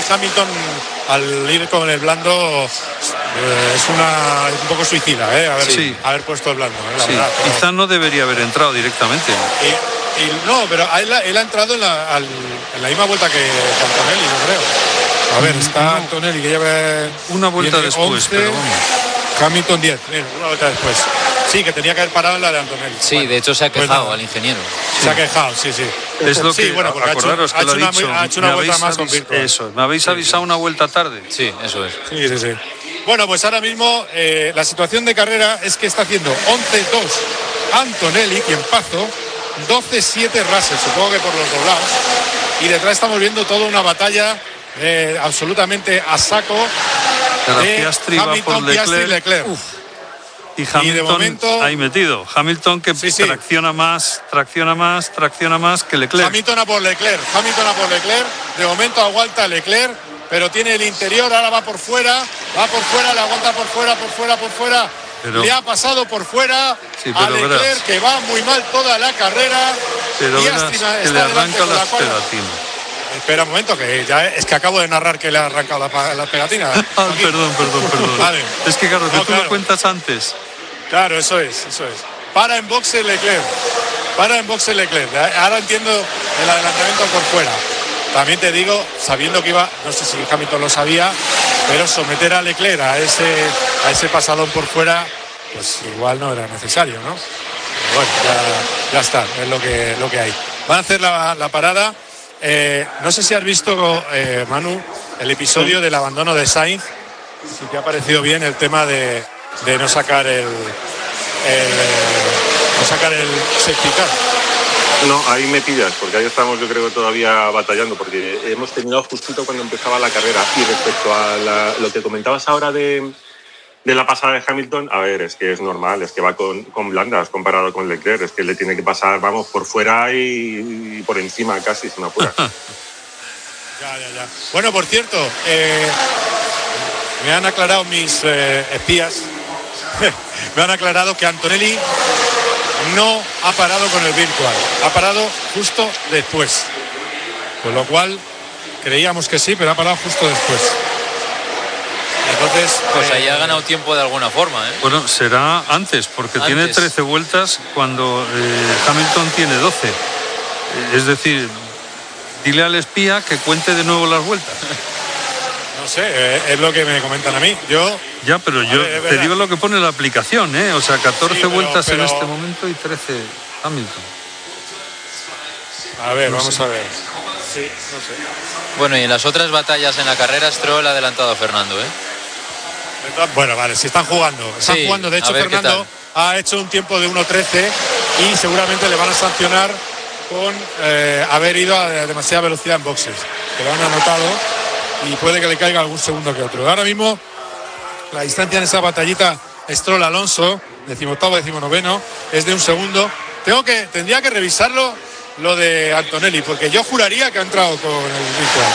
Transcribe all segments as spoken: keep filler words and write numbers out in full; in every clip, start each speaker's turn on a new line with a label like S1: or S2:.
S1: Hamilton, al ir con el blando, eh, es una un poco suicida, ¿eh? Haber,
S2: sí.
S1: haber puesto el blando, ¿eh? La
S2: sí.
S1: verdad, pero...
S2: Quizá no debería haber entrado directamente.
S1: Y, y no, pero él, él ha entrado en la, al, en la misma vuelta que Antonelli, yo creo. A ver, está no. Antonelli que lleva
S2: una vuelta después, once, pero vamos.
S1: Hamilton diez, bien, una vuelta después. Sí, que tenía que haber parado en la de Antonelli.
S3: Sí, bueno, de hecho se ha quejado pues, no. al ingeniero.
S1: Sí. Se ha quejado, sí, sí.
S2: Es lo
S1: sí,
S2: que,
S1: bueno, porque
S2: acordaros
S1: ha hecho,
S2: que lo
S1: ha
S2: ha dicho.
S1: Una, ha hecho una vuelta más con Virtual.
S2: Eso, me habéis avisado sí, sí. una vuelta tarde.
S3: Sí, eso es.
S1: Sí, sí, sí. Bueno, pues ahora mismo eh, la situación de carrera es que está haciendo once dos Antonelli, quien pasó, doce siete Russell, supongo que por los doblados. Y detrás estamos viendo toda una batalla eh, absolutamente a saco de Hamilton, Piastri y Leclerc. Uf.
S2: Y Hamilton
S1: y de momento,
S2: ahí metido. Hamilton que
S1: sí, sí.
S2: tracciona más, tracciona más, tracciona más que Leclerc.
S1: Hamilton a por Leclerc, Hamilton a por Leclerc. De momento aguanta Leclerc, pero tiene el interior, ahora va por fuera, va por fuera, le aguanta por fuera, por fuera, por fuera. Pero, le ha pasado por fuera
S2: sí,
S1: a Leclerc,
S2: verás.
S1: que va muy mal toda la carrera.
S2: Pero verás que le arranca las pegatinas.
S1: Espera un momento, que ya es que acabo de narrar que le ha arrancado la, la pegatina.
S2: ah, perdón, perdón, perdón.
S1: Vale.
S2: Es que claro, que
S1: no,
S2: tú
S1: claro.
S2: lo cuentas antes.
S1: Claro, eso es, eso es. Para en boxe Leclerc. Para en boxe Leclerc. Ahora entiendo el adelantamiento por fuera. También te digo, sabiendo que iba, no sé si Hamilton lo sabía, pero someter a Leclerc a ese, a ese pasadón por fuera, pues igual no era necesario, ¿no? Pero bueno, ya, ya está, es lo que, lo que hay. Van a hacer la, la parada. Eh, no sé si has visto, eh, Manu, el episodio del abandono de Sainz. Si te ha parecido bien el tema de, de no sacar el, el no sacar el safety car.
S4: No, ahí me pillas, porque ahí estamos yo creo todavía batallando, porque hemos terminado justito cuando empezaba la carrera. Y respecto a la, lo que comentabas ahora de, de la pasada de Hamilton, a ver, es que es normal, es que va con, con blandas comparado con Leclerc, es que le tiene que pasar, vamos, por fuera y, y por encima casi, si me apuras.
S1: ya, ya, ya. Bueno, por cierto, eh, me han aclarado mis eh, espías, me han aclarado que Antonelli no ha parado con el virtual, ha parado justo después, con lo cual creíamos que sí, pero ha parado justo después. Entonces,
S3: pues ahí
S1: eh,
S3: ha ganado tiempo de alguna forma, ¿eh?
S2: Bueno, será antes, porque antes. Tiene trece vueltas cuando eh, Hamilton tiene doce. Es decir, dile al espía que cuente de nuevo las vueltas.
S1: No sé, eh, es lo que me comentan a mí. Yo
S2: Ya, pero yo ver, te digo lo que pone la aplicación, ¿eh? O sea, catorce sí, pero, vueltas pero... en este momento y trece Hamilton.
S1: A ver,
S2: no
S1: vamos
S2: sé.
S1: a ver. Sí, no sé.
S3: Bueno, y en las otras batallas en la carrera, Stroll ha adelantado a Fernando, ¿eh?
S1: Bueno, vale, si están jugando. Están
S3: sí,
S1: jugando, de hecho, Fernando ha hecho un tiempo de uno trece y seguramente le van a sancionar con eh, haber ido a demasiada velocidad en boxes. Que lo han anotado y puede que le caiga algún segundo que otro. Ahora mismo, la distancia en esa batallita Stroll-Alonso, decimoctavo, decimonoveno, es de un segundo. Tengo que, tendría que revisarlo lo de Antonelli, porque yo juraría que ha entrado con el virtual.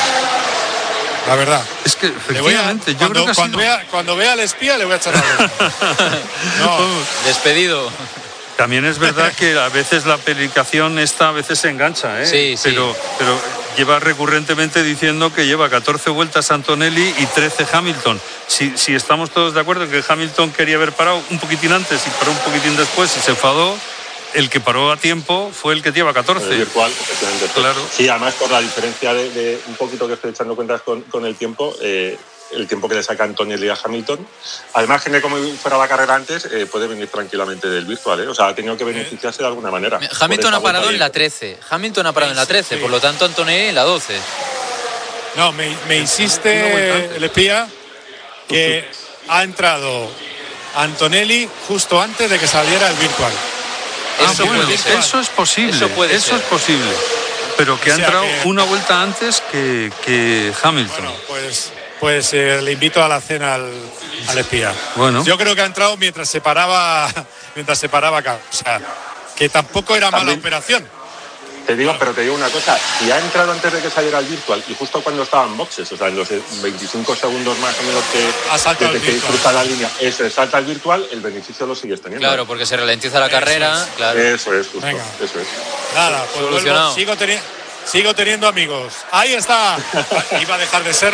S1: La verdad.
S2: Es que efectivamente,
S1: a,
S2: yo
S1: cuando,
S2: creo que
S1: cuando,
S2: no.
S1: vea, cuando vea al espía le voy a echar la boca. No.
S3: Despedido.
S2: También es verdad que a veces la aplicación esta a veces se engancha, ¿eh?
S3: Sí,
S2: pero,
S3: sí.
S2: pero lleva recurrentemente diciendo que lleva catorce vueltas Antonelli y trece Hamilton. Si, si estamos todos de acuerdo en que Hamilton quería haber parado un poquitín antes y paró un poquitín después y se enfadó, el que paró a tiempo fue el que lleva catorce.
S4: El virtual, efectivamente.
S2: Claro.
S4: Sí, además por la diferencia de, de un poquito que estoy echando cuentas con, con el tiempo, eh, el tiempo que le saca Antonelli a Hamilton. Además, que como fuera la carrera antes, eh, puede venir tranquilamente del virtual, ¿eh? O sea, ha tenido que beneficiarse de alguna manera.
S3: Hamilton ha parado en la trece. Hamilton ha parado en la trece,
S1: sí.
S3: Por lo tanto, Antonelli en la doce.
S1: No, me, me insiste el espía que ha entrado Antonelli justo antes de que saliera el virtual.
S2: Ah,
S3: Eso,
S2: bueno,
S3: puede ser.
S2: eso es posible.
S3: Eso, puede
S2: eso
S3: ser.
S2: es posible. Pero que
S1: o
S2: ha
S1: sea
S2: entrado
S1: que...
S2: una vuelta antes que, que Hamilton.
S1: Bueno, pues, pues eh, le invito a la cena al, al espía.
S2: Bueno.
S1: Yo creo que ha entrado mientras se paraba, mientras se paraba acá. O sea, que tampoco era
S4: También,
S1: mala operación.
S4: Te digo, pero te digo una cosa, si ha entrado antes de que saliera el virtual y justo cuando estaba en boxes, o sea, en los veinticinco segundos más o menos que desde que cruza la línea, eso, salta el virtual, el beneficio lo sigues teniendo.
S3: Claro, porque se ralentiza la
S1: eso
S3: carrera.
S1: Es.
S3: Claro.
S4: Eso es, justo.
S1: Venga.
S4: Eso es.
S1: Nada, pues vuelvo, sigo, teni- sigo teniendo amigos. Ahí está. Iba a dejar de ser.